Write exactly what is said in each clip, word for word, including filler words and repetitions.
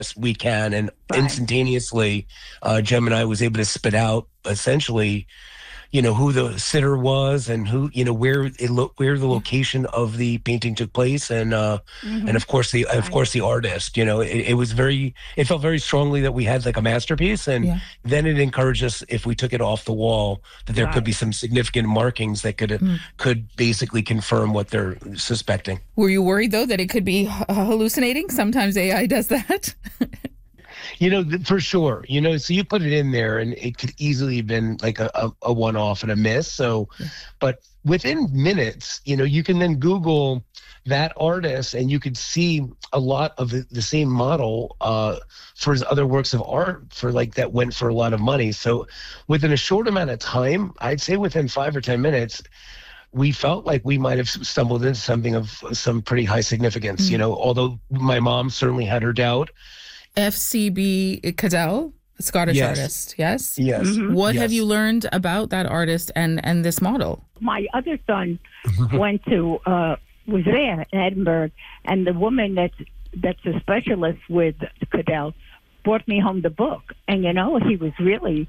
best we can. And Right. instantaneously, uh, Gemini was able to spit out essentially, you know, who the sitter was and who, you know, where it lo- where the location of the painting took place, and uh, Mhm. and of course the of Right. course the artist. You know, it, it was very, it felt very strongly that we had like a masterpiece, and Yeah. then it encouraged us, if we took it off the wall, that there could be Right. some significant markings that could Mm. could basically confirm what they're suspecting. Were you worried, though, that it could be h- hallucinating? Sometimes A I does that. You know, th- for sure. You know, so you put it in there, and it could easily have been like a, a, a one-off and a miss. So, but within minutes, you know, you can then Google that artist, and you could see a lot of the, the same model uh, for his other works of art for like that went for a lot of money. So, within a short amount of time, I'd say within five or ten minutes, we felt like we might have stumbled into something of some pretty high significance. You know, although my mom certainly had her doubt. F C B Cadell, a Scottish Yes. artist, yes? Yes. Mhm. What have Yes. you learned about that artist and, and this model? My other son went to uh, was there in Edinburgh, and the woman that's that's a specialist with Cadell brought me home the book, and you know he was really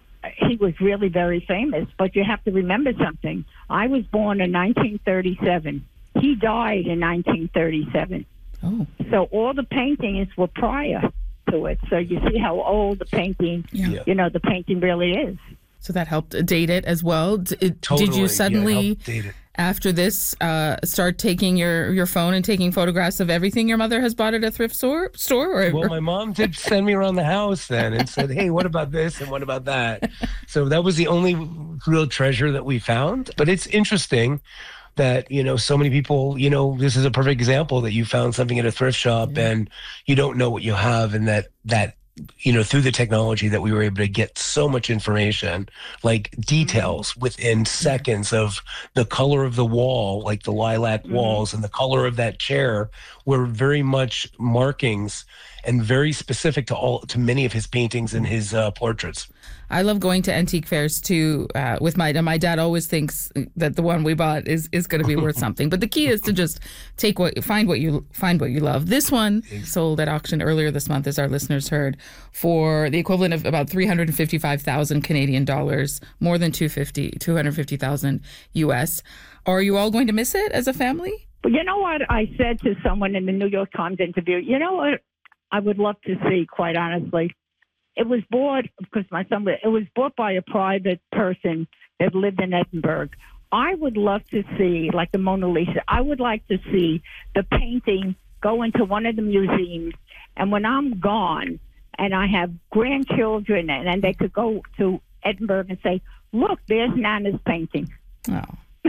he was really very famous. But you have to remember something. I was born in nineteen thirty-seven. He died in nineteen thirty-seven. Oh, So all the paintings were prior to it. So you see how old the painting, yeah. Yeah. you know, the painting really is. So that helped date it as well. D- it- Totally. Did you Yeah, suddenly, helped date it. after this, uh, start taking your, your phone and taking photographs of everything your mother has bought at a thrift store? store or, Well, my mom did send me around the house then and said, hey, what about this and what about that? So that was the only real treasure that we found. But it's interesting that, you know, so many people, you know, this is a perfect example that you found something at a thrift shop and you don't know what you have, and that, that, you know, through the technology that we were able to get so much information, like details within seconds of the color of the wall, like the lilac Mhm. walls, and the color of that chair were very much markings and very specific to all, to many of his paintings and his uh, portraits. I love going to antique fairs too. Uh, with my my dad always thinks that the one we bought is, is going to be worth something. But the key is to just take what find what you find what you love. This one sold at auction earlier this month, as our listeners heard, for the equivalent of about three hundred and fifty five thousand Canadian dollars, more than two fifty two hundred fifty thousand U S. Are you all going to miss it as a family? But you know what I said to someone in the New York Times interview? You know what I would love to see, quite honestly? It was bought, because my son, it was bought by a private person that lived in Edinburgh. I would love to see, like the Mona Lisa, I would like to see the painting go into one of the museums, and when I'm gone and I have grandchildren, and, and they could go to Edinburgh and say, look, there's Nana's painting. Oh.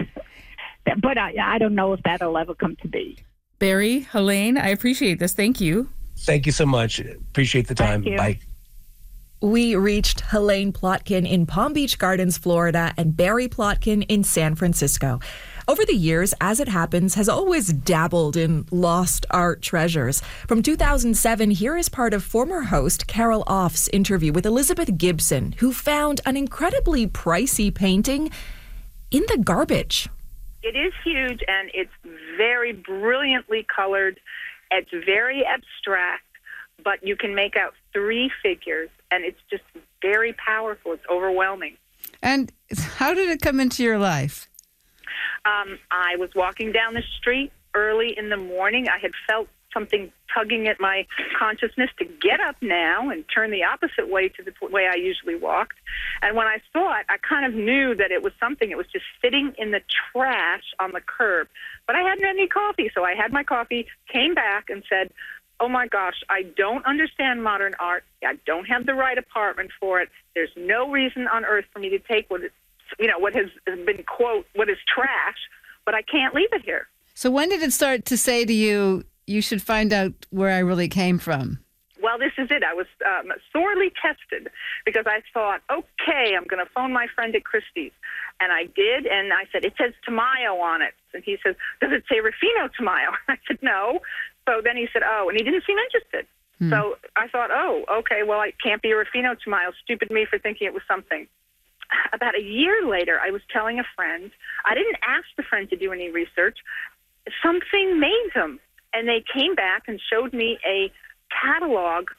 But I, I don't know if that'll ever come to be. Barry, Helene, I appreciate this. Thank you. Thank you so much. Appreciate the time. Thank you. Bye. We reached Helene Plotkin in Palm Beach Gardens, Florida, and Barry Plotkin in San Francisco. Over the years, As It Happens has always dabbled in lost art treasures. From two thousand seven, here is part of former host Carol Off's interview with Elizabeth Gibson, who found an incredibly pricey painting in the garbage. It is huge, and it's very brilliantly colored. It's very abstract, but you can make out three figures, and it's just very powerful. It's overwhelming. And how did it come into your life? Um, I was walking down the street early in the morning. I had felt something tugging at my consciousness to get up now and turn the opposite way to the way I usually walked. And when I saw it, I kind of knew that it was something. It was just sitting in the trash on the curb. But I hadn't had any coffee, so I had my coffee, came back and said, oh my gosh, I don't understand modern art. I don't have the right apartment for it. There's no reason on earth for me to take what is, you know, what has been, quote, what is trash, but I can't leave it here. So when did it start to say to you, you should find out where I really came from? Well, this is it. I was um, sorely tested because I thought, okay, I'm going to phone my friend at Christie's. And I did, and I said, it says Tamayo on it. And he says, does it say Rufino Tamayo? I said, no. So then he said, oh, and he didn't seem interested. Hmm. So I thought, oh, okay, well, it can't be a Rufino Tamayo. Stupid me for thinking it was something. About a year later, I was telling a friend, I didn't ask the friend to do any research. Something made them. And they came back and showed me a catalog